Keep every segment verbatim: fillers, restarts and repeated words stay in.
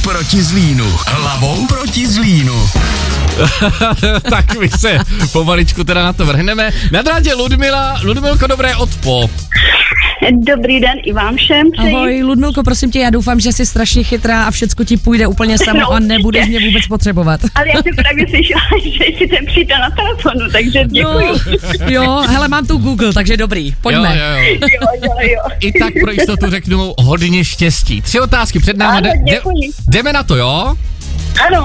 proti Zlínu. Hlavou proti Zlínu. Tak my se pomaličku teda na to vrhneme. Na drátě Ludmila. Ludmilko, dobré odpo. Dobrý den i vám všem přeji. Ahoj, Ludmilko, prosím tě, já doufám, že jsi strašně chytrá a všecko ti půjde úplně samo No, a nebudeš mě vůbec potřebovat. Ale já jsem právě slyšela, že jsi ten přítel na telefonu, takže děkuji. No, jo, hele, mám tu Google, takže dobrý, pojďme. Jo, jo, jo. Jo, jo, jo. I tak pro jistotu řeknu hodně štěstí. Tři otázky před námi. Ano, Jde- děkuji. jdeme na to, jo? Ano.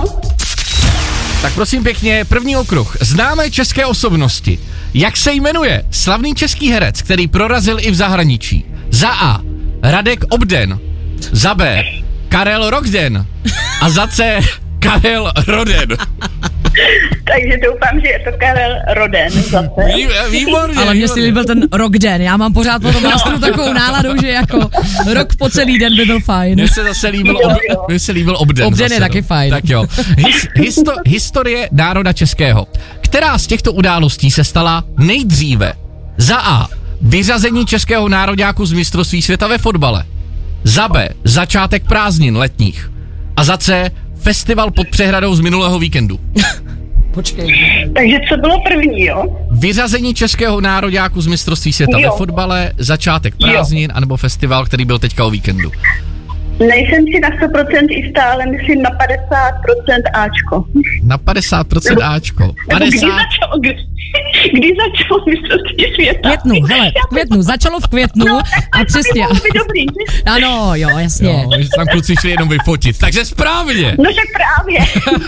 Tak prosím pěkně, první okruh. Známé české osobnosti. Jak se jmenuje slavný český herec, který prorazil i v zahraničí? Za A. Radek Obden. Za B. Karel Rokden. A za C. Karel Roden. Takže doufám, že je to Karel Roden zase. Vý, výborně. Ale mně si líbil ten rok den, já mám pořád po tom nástroj takovou náladu, že jako rok po celý den by byl fajn. Mně se zase líbil, Jo, ob, jo. mně se líbil Obden. Obden zase, je taky no. fajn. Tak jo. His, histo, historie národa českého. Která z těchto událostí se stala nejdříve? Za A. Vyřazení českého nároďáku z mistrovství světa ve fotbale. Za B. Začátek prázdnin letních. A za C. Festival pod přehradou z minulého víkendu. Počkej. Takže co bylo první, jo? Vyřazení českého nároďáku z mistrovství světa Jo. ve fotbale, začátek prázdnin, anebo festival, který byl teďka o víkendu. Nejsem si na sto procent jistá, ale myslím na padesát procent Ačko. Na padesát procent Ačko. Nebo Kdy padesát začalo, kdy, kdy začalo mistrovství světa? Květnu, hele, v květnu, začalo v květnu No, tak a to přesně. by mohlo být dobrý. Ano, jo, jasně. Jo, že tam kluci šli jenom vyfotit, takže správně. No však právě.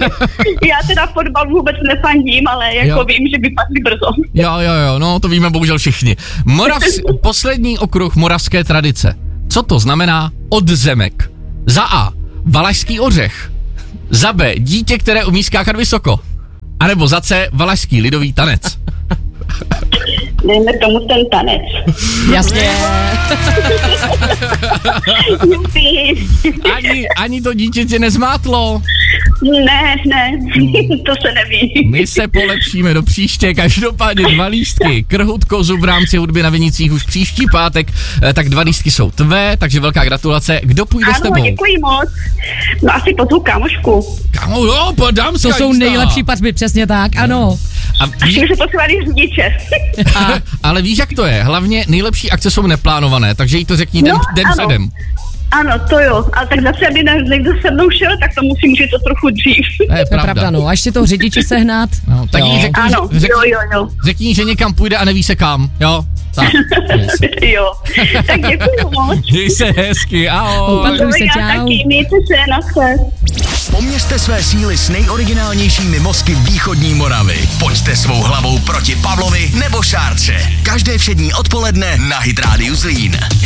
Já teda fotbal vůbec nefandím, ale jako Jo. vím, že by padli brzo. Jo, jo, jo, no to víme bohužel všichni. Moravs, poslední okruh moravské tradice. Co to znamená odzemek? Za A. Valašský ořech. Za B. Dítě, které umí skákat vysoko. A nebo za C. Valašský lidový tanec. Dejme tomu ten tanec. Jasně. Jupi. Ani, ani to dítě tě nezmátlo. Ne, ne, to se neví. My se polepšíme do příště, každopádně dva lístky. Krhut kozu v rámci hudby na Vinicích už příští pátek, eh, tak dva lístky jsou tvé, takže velká gratulace. Kdo půjde s Ano, tebou? děkuji moc. No asi pozvu kámošku. Kámo, jo, dámská To jsou jistá. nejlepší patby, přesně tak, ano. A Až ví, mi se posílali řidiče. a, ale víš, jak to je? Hlavně nejlepší akce jsou neplánované, takže jí to řekni den, No, den ano. předem. Ano, to jo. Ale tak zase, aby ne- někdo se mnou šel, tak to musím říct to trochu dřív. To je To je pravda, no. Až si toho řidiče sehnat. No, tak jí jo. řekni, Ano, že, řekni, jo, jo, jo. řekni, že někam půjde a neví se kam, jo? Tak, yes. Jo. Tak děkuji moc. Měj se hezky, ahoj. Opatruj se, Já čau. taky, mějte se, naschle. Poměřte své síly s nejoriginálnějšími mozky východní Moravy. Pojďte svou hlavou proti Pavlovi nebo Šárce. Každé všední odpoledne na Hit Radio Zlín.